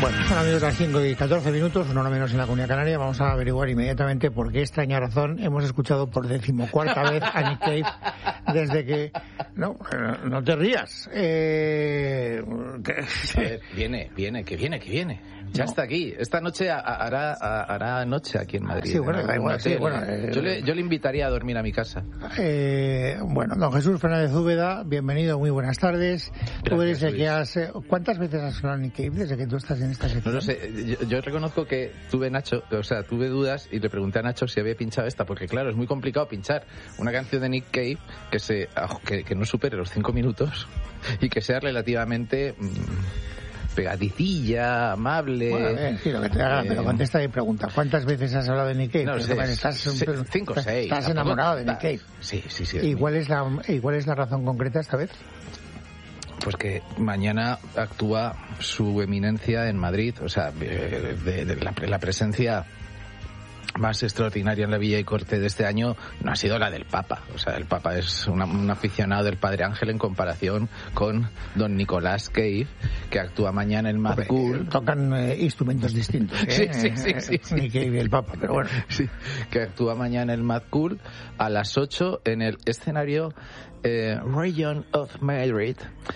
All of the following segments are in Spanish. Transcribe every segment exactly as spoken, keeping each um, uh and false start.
Bueno, son amigos las cinco y catorce minutos, una hora menos en la Comunidad Canaria. Vamos a averiguar inmediatamente por qué extraña razón hemos escuchado por decimocuarta vez a Nick Cave desde que... No, no te rías. Eh... A ver, viene, viene, que viene, que viene. Ya no. Está aquí. Esta noche hará, hará noche aquí en Madrid. Sí, bueno, da igual, sí, bueno, eh, yo, le, yo le invitaría a dormir a mi casa. Eh, bueno, don Jesús Fernández Úbeda, bienvenido, muy buenas tardes. Gracias, tú eres el que has... ¿Cuántas veces has hablado Nick Cave desde que tú estás en esta sección? No lo sé. Yo, yo reconozco que tuve Nacho, o sea, tuve dudas y le pregunté a Nacho si había pinchado esta, porque claro, es muy complicado pinchar una canción de Nick Cave que, se, que, que no supere los cinco minutos y que sea relativamente... Mmm, pegadicilla, amable. Bueno, a ver, sí, lo que te haga, eh, pero contesta mi pregunta. ¿Cuántas veces has hablado de Nick Cave? No, sé, estás, se, pero, cinco o seis. Estás enamorado de Nick Cave. Sí, sí, sí. ¿Y cuál es, la, ¿Y cuál es la razón concreta esta vez? Pues que mañana actúa su eminencia en Madrid, o sea, de, de, de la, la presencia más extraordinaria en la Villa y Corte de este año no ha sido la del Papa. O sea, el Papa es una, un aficionado del Padre Ángel en comparación con don Nicolás Cave, que actúa mañana en Mad Cool. Tocan eh, instrumentos distintos, ¿eh? Sí, sí, sí. sí, sí. Ni Cave y el Papa, pero bueno. Sí, que actúa mañana en Mad Cool a las ocho en el escenario eh, Region of Madrid.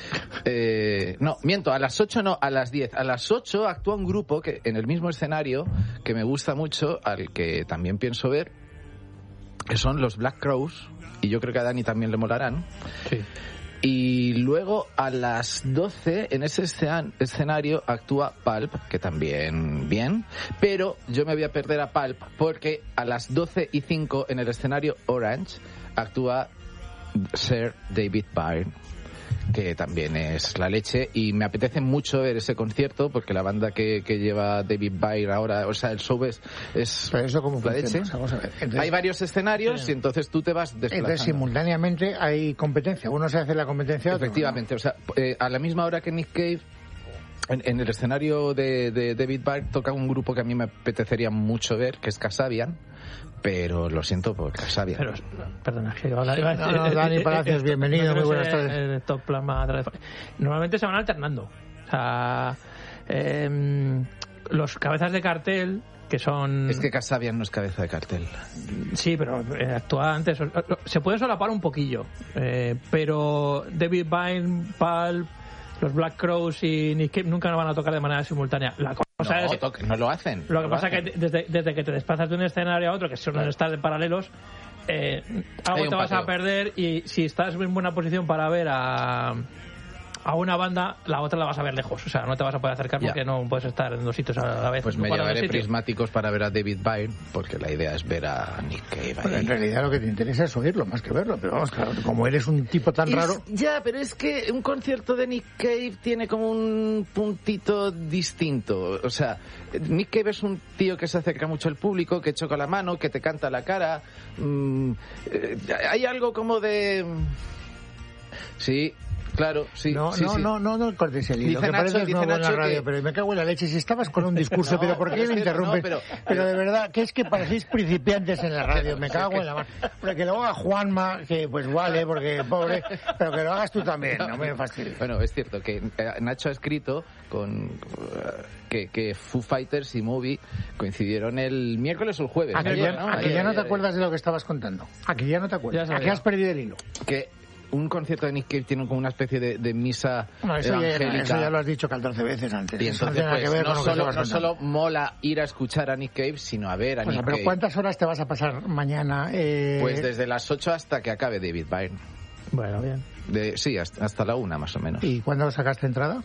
Eh, no, miento, a las ocho no, a las diez. A las ocho actúa un grupo que en el mismo escenario que me gusta mucho, al que también pienso ver, que son los Black Crowes, y yo creo que a Dani también le molarán. Sí. Y luego a las doce en ese escenario actúa Pulp, que también bien, pero yo me voy a perder a Pulp porque a las doce y cinco en el escenario Orange actúa Sir David Byrne, que también es la leche, y me apetece mucho ver ese concierto porque la banda que, que lleva David Byrne ahora, o sea, el show es, es pero eso como la leche. Vamos a ver. Entonces, hay varios escenarios sí. Y entonces tú te vas desplazando. Entonces simultáneamente hay competencia, uno se hace la competencia a otro. Efectivamente, ¿no? O sea, eh, a la misma hora que Nick Cave, en, en el escenario de, de David Byrne toca un grupo que a mí me apetecería mucho ver, que es Kasabian. Pero lo siento por Kasabian. Pero, perdona, que iba a hablar. No, no, Dani Palacios, bienvenido, muy buenas tardes. El top plasma. Normalmente se van alternando. O sea, eh, los cabezas de cartel, que son... Es que Kasabian no es cabeza de cartel. Sí, pero eh, actúa antes. Se puede solapar un poquillo. Eh, pero David Byrne, Pulp, los Black Crowes y Nick Cave nunca nos van a tocar de manera simultánea. La cosa no, es, toque, no lo hacen. Lo que no pasa es que desde, desde que te desplazas de un escenario a otro, que suelen estar de paralelos, eh, algo te vas paseo. a perder, y si estás en buena posición para ver a... a una banda, la otra la vas a ver lejos. O sea, no te vas a poder acercar porque yeah. no puedes estar en dos sitios a la vez. Pues me llevaré prismáticos para ver a David Byrne, porque la idea es ver a Nick Cave. Bueno, en realidad lo que te interesa es oírlo más que verlo, pero vamos, claro, como eres un tipo tan es, raro... Ya, pero es que un concierto de Nick Cave tiene como un puntito distinto. O sea, Nick Cave es un tío que se acerca mucho al público, que choca la mano, que te canta la cara. Mm, eh, hay algo como de... Sí... Claro, sí. No, sí, no, sí. no, no, no cortes el hilo. Dice que Nacho, pareces nuevo en la radio, que... pero me cago en la leche. Si estabas con un discurso, no, pero ¿por qué me interrumpes? No, pero... pero de verdad, que es que parecéis principiantes en la radio. Me cago en la mano. Pero que lo haga Juanma, que pues vale, porque pobre, pero que lo hagas tú también, no me fastidies. Bueno, es cierto que Nacho ha escrito con que, que Foo Fighters y Moby coincidieron el miércoles o el jueves. Aquí ya, ¿no? Aquí ya no te acuerdas de lo que estabas contando. Aquí ya no te acuerdas. Aquí has perdido el hilo. Que un concierto de Nick Cave tiene como una especie de, de misa no, eso evangélica. Ya, eso ya lo has dicho catorce veces antes. Y entonces, no, pues, no, solo, no solo mola ir a escuchar a Nick Cave, sino a ver a o Nick sea, pero Cave. ¿cuántas horas te vas a pasar mañana? Eh... Pues desde las ocho hasta que acabe David Byrne. Bueno, bien. De, sí, hasta, hasta la una más o menos. ¿Y cuándo sacaste entrada?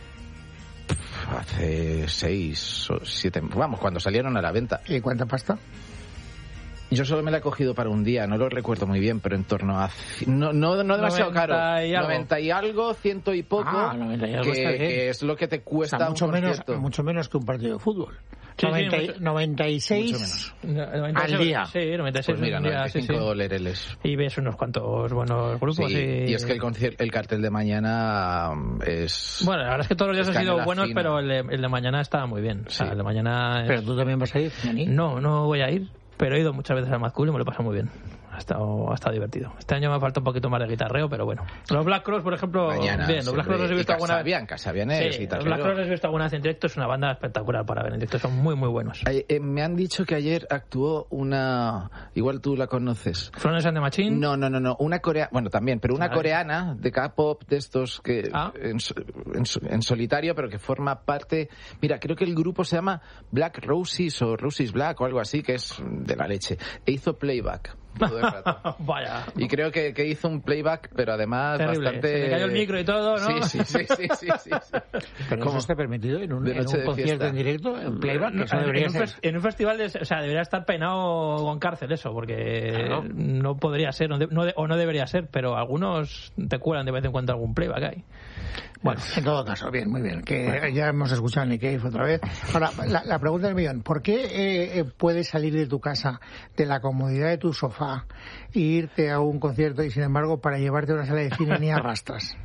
Hace seis o siete... Vamos, cuando salieron a la venta. ¿Y cuánta pasta? Yo solo me la he cogido para un día, no lo recuerdo muy bien, pero en torno a... No, no, no demasiado caro. Y noventa y algo, ciento y poco, ah, noventa y algo que, que es lo que te cuesta, o sea, mucho un menos, concierto. Mucho menos que un partido de fútbol. Sí, noventa, sí, mucho, noventa y seis noventa y seis al día. Sí, noventa y seis pues mira, día, noventa y cinco sí, sí. lereles. Y ves unos cuantos buenos grupos. Sí, y... y es que el, concier- el cartel de mañana es... Bueno, la verdad es que todos los días han sido buenos, fina. pero el de, el de mañana está muy bien. O sea, sí. el de mañana es... ¿Pero tú también vas a ir, Dani? No, no voy a ir. Pero he ido muchas veces al Mad Cool y me lo he pasado muy bien. ha estado, ha estado divertido. Este año me falta un poquito más de guitarreo, pero bueno. Los Black Cross, por ejemplo, Mañana, bien, los Black Cross los he visto alguna vez. Casabian sí, es los Black Cross los he visto alguna vez en directo, es una banda espectacular para ver en directo, son muy muy buenos. Eh, eh, me han dicho que ayer actuó una, igual tú la conoces. Florence and the Machine. No, no, no, no, una coreana, bueno, también, pero una coreana de K-pop de estos que ¿Ah? en, en, en solitario, pero que forma parte, mira, creo que el grupo se llama Black Roses o Roses Black o algo así, que es de la leche. E hizo playback. Todo el rato. Vaya. Y creo que, que hizo un playback, pero además terrible. bastante... Se le cayó el micro y todo, ¿no? Sí, sí, sí, sí, sí, sí, sí. ¿Pero ¿Cómo? eso está permitido en un, en un de concierto fiesta. en directo, en playback? No, Eso en, debería un ser. fes- en un festival, de, o sea, debería estar penado con cárcel eso, porque Claro. no podría ser, no de- no de- o no debería ser, pero algunos te cuelan de vez en cuando algún playback ahí. Bueno, en todo caso, bien, muy bien. Que ya hemos escuchado a Nick Cave otra vez. Ahora, la, la pregunta del millón. ¿Por qué eh, eh, puedes salir de tu casa, de la comodidad de tu sofá, e irte a un concierto y, sin embargo, para llevarte a una sala de cine ni arrastras?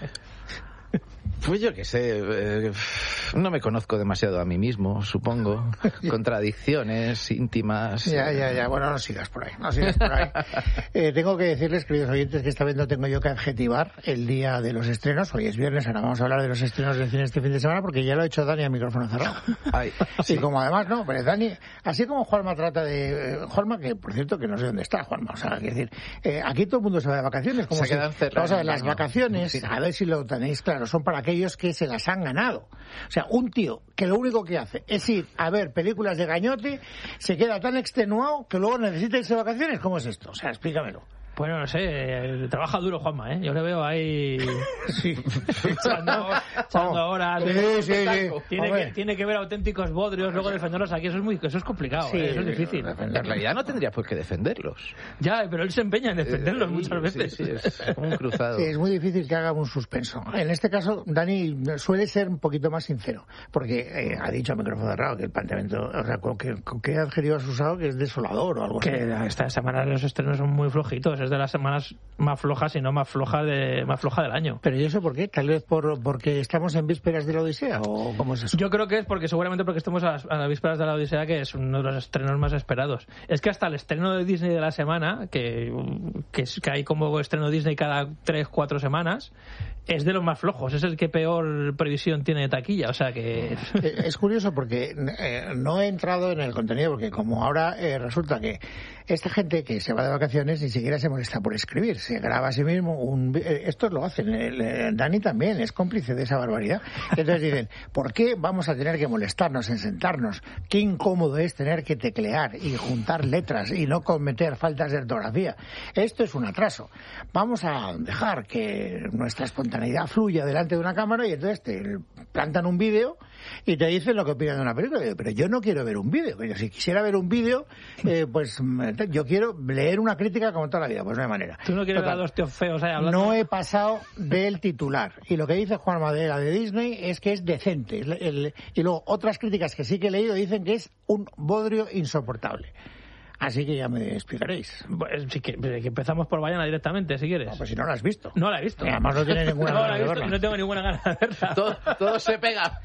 Pues yo qué sé, eh, no me conozco demasiado a mí mismo, supongo. Contradicciones íntimas. Ya, ya, ya. Bueno, no sigas por ahí, no sigas por ahí. Eh, tengo que decirles, queridos oyentes, que esta vez no tengo yo que adjetivar el día de los estrenos. Hoy es viernes, ahora vamos a hablar de los estrenos del cine este fin de semana, porque ya lo ha hecho Dani a micrófono cerrado. Ay, Sí, como además, no, pero Dani, así como Juanma trata de... eh, Juanma, que por cierto que no sé dónde está, Juanma, o sea, quiero decir, eh, aquí todo el mundo se va de vacaciones, como Se si... quedan cerrados Vamos a ver, en el las baño. vacaciones, Sí. a ver si lo tenéis claro, son para aquellos que se las han ganado. O sea, un tío que lo único que hace es ir a ver películas de gañote, se queda tan extenuado que luego necesita irse de vacaciones. ¿Cómo es esto? O sea, explícamelo. Bueno, no sé, eh, trabaja duro Juanma, ¿eh? Yo le veo ahí Sí. echando, echando horas. Sí, sí, sí. Tiene Hombre. que, tiene que ver auténticos bodrios, luego defenderlos aquí. Eso es muy, eso es complicado, Sí, ¿eh? Eso es difícil. En realidad no tendría por qué defenderlos. Ya, pero él se empeña en defenderlos Eh, muchas veces. Sí, sí, es como un cruzado. Sí, es muy difícil que haga un suspenso. En este caso, Dani suele ser un poquito más sincero, porque eh, ha dicho a micrófono cerrado que el planteamiento, o sea, ¿con qué, con qué adjetivo has usado? Que es desolador o algo así. Que esta semana los estrenos son muy flojitos, es de las semanas más flojas y no más floja de más floja del año. Pero ¿y eso por qué? ¿Tal vez por porque estamos en vísperas de la Odisea o cómo es eso? Yo creo que es porque seguramente porque estamos a las, a las vísperas de la Odisea, que es uno de los estrenos más esperados. Es que hasta el estreno de Disney de la semana, que, que, es, que hay como estreno Disney cada tres, cuatro semanas, es de los más flojos, es el que peor previsión tiene de taquilla, o sea que... Eh, Es curioso porque eh, no he entrado en el contenido, porque como ahora eh, resulta que esta gente que se va de vacaciones ni siquiera se molesta por escribir, se graba a sí mismo un... eh, estos lo hacen, el, el Dani también es cómplice de esa barbaridad. Entonces dicen, ¿por qué vamos a tener que molestarnos en sentarnos? Qué incómodo es tener que teclear y juntar letras y no cometer faltas de ortografía. Esto es un atraso. Vamos a dejar que nuestra espontaneidad fluya delante de una cámara y entonces te plantan un vídeo y te dicen lo que opinan de una película. Pero yo no quiero ver un vídeo. Si quisiera ver un vídeo, eh, pues yo quiero leer una crítica como toda la vida. Pues no hay manera. Tú no quieres ver a dos tíos feos ahí hablando. No he pasado del titular. Y lo que dice Juan Madera de Disney es que es decente. El- el- y luego otras críticas que sí que he leído dicen que es un bodrio insoportable. Así que ya me explicaréis. Pues, sí que, que empezamos por Bayana directamente, si quieres. No, pues si no lo has visto. No la he visto. Y además no tienes ninguna No gana la he de visto verla. y no tengo ninguna gana de verla. Todo, todo se pega.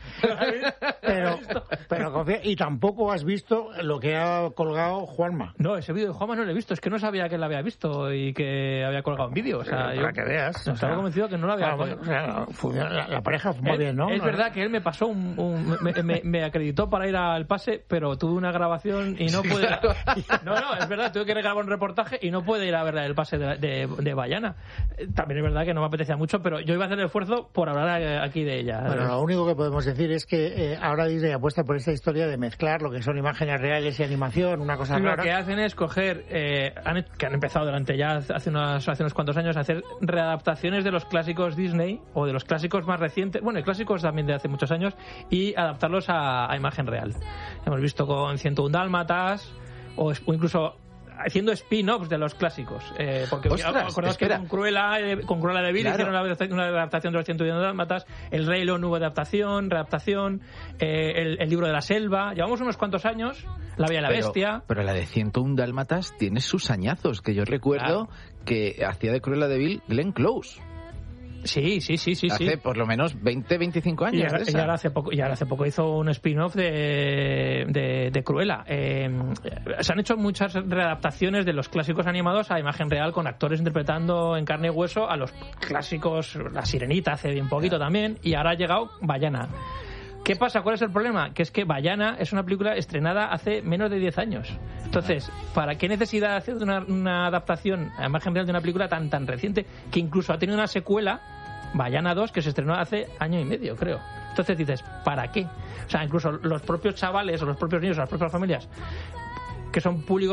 Pero, pero confía, y tampoco has visto lo que ha colgado Juanma. No, ese vídeo de Juanma no lo he visto. Es que no sabía que lo había visto y que había colgado un vídeo. O sea, Para yo que veas. estaba O sea, convencido que no lo había claro, colgado. o sea, funciona- la, la pareja muy Él- bien, ¿no? Es No, verdad que él me pasó un, un- me, me- me acreditó para ir al pase, pero tuve una grabación y no pude. No, no, es verdad, tuve que grabar un reportaje y no pude ir a ver el pase de, de, de Bayana. Eh, También es verdad que no me apetecía mucho, pero yo iba a hacer el esfuerzo por hablar eh, aquí de ella. Bueno, lo único que podemos decir es que eh, ahora Disney apuesta por esta historia de mezclar lo que son imágenes reales y animación, una cosa Lo rara. que hacen es coger, eh, han, que han empezado durante ya hace unos, hace unos cuantos años a hacer readaptaciones de los clásicos Disney o de los clásicos más recientes, bueno, y clásicos también de hace muchos años, y adaptarlos a, a imagen real. Hemos visto con ciento uno Dálmatas o, es- o incluso haciendo spin-offs de los clásicos, eh, porque Ostras, acordaos que espera. con Cruella, eh, con Cruella de Vil Claro. hicieron una, una adaptación de los ciento uno Dálmatas, el Rey León hubo adaptación, readaptación, eh, el, el libro de la selva, llevamos unos cuantos años, La Bella y la Pero- Bestia. Pero la de ciento uno Dálmatas tiene sus añazos, que yo recuerdo que hacía de Cruella de Vil Glenn Close. Sí, sí, sí, sí. Hace sí. por lo menos veinte, veinticinco años. Y ahora, de esa. y ahora hace poco, y ahora hace poco hizo un spin-off de, de, de Cruella. Eh, se han hecho muchas readaptaciones de los clásicos animados a imagen real con actores interpretando en carne y hueso a los clásicos. La Sirenita hace bien poquito también, y ahora ha llegado Vaiana. ¿Qué pasa? ¿Cuál es el problema? Que es que Vaiana es una película estrenada hace menos de diez años. Entonces, ¿para qué necesidad hacer una, una adaptación a imagen real de una película tan tan reciente que incluso ha tenido una secuela, Vaiana dos, que se estrenó hace año y medio, creo? Entonces dices, ¿para qué? O sea, incluso los propios chavales o los propios niños o las propias familias que son público